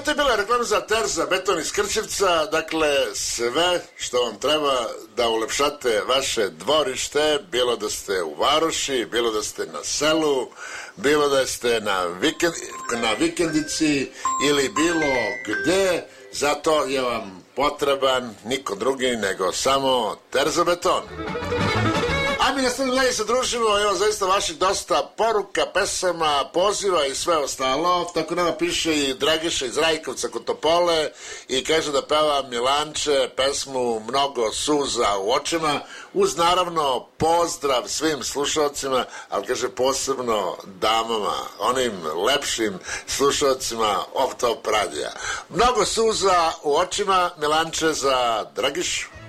to je bila reklama za Terza, beton iz Krčevca, dakle sve što vam treba da ulepšate vaše dvorište, bilo da ste u varoši, bilo da ste na selu, bilo da ste na vikendici ili bilo gde, zato je vam potreban niko drugi nego samo Terza beton. A mi nastavimo dalje se družimo, evo zaista vaših dosta poruka, pesama, poziva i sve ostalo. Tako nama piše i Dragiša iz Rajkovca kod Topole i kaže da peva Milanče pesmu Mnogo suza u očima, uz naravno pozdrav svim slušalcima, ali kaže posebno damama, onim lepšim slušalcima Off Top radija. Mnogo suza u očima, Milanče za Dragišu.